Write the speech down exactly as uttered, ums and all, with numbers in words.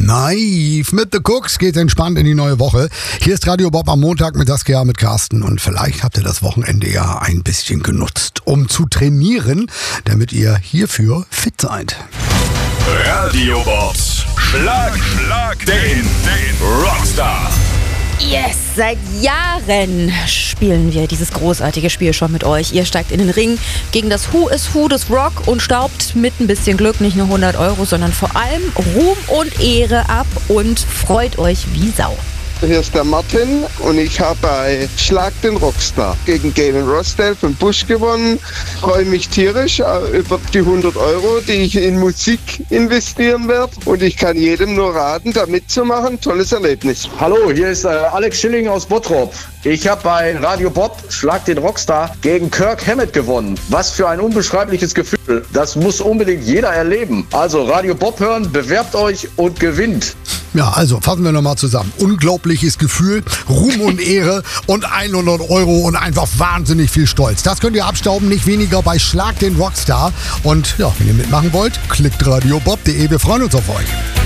Naiv mit The Cooks geht entspannt in die neue Woche. Hier ist Radio Bob am Montag mit Saskia, mit Carsten. Und vielleicht habt ihr das Wochenende ja ein bisschen genutzt, um zu trainieren, damit ihr hierfür fit seid. Radio Bobs Schlagerschlag den, den Rockstar. Yes, seit Jahren spielen wir dieses großartige Spiel schon mit euch. Ihr steigt in den Ring gegen das Who is Who des Rock und staubt mit ein bisschen Glück nicht nur hundert Euro, sondern vor allem Ruhm und Ehre ab und freut euch wie Sau. Hier ist der Martin und ich habe bei Schlag den Rockstar gegen Gavin Rossdale von Bush gewonnen. Freue mich tierisch über die hundert Euro, die ich in Musik investieren werde. Und ich kann jedem nur raten, da mitzumachen. Tolles Erlebnis. Hallo, hier ist äh, Alex Schilling aus Bottrop. Ich habe bei Radio Bob Schlag den Rockstar gegen Kirk Hammett gewonnen. Was für ein unbeschreibliches Gefühl. Das muss unbedingt jeder erleben. Also Radio Bob hören, bewerbt euch und gewinnt. Ja, also fassen wir nochmal zusammen. Unglaubliches Gefühl, Ruhm und Ehre und hundert Euro und einfach wahnsinnig viel Stolz. Das könnt ihr abstauben, nicht weniger bei Schlag den Rockstar. Und ja, wenn ihr mitmachen wollt, klickt radiobob punkt de. Wir freuen uns auf euch.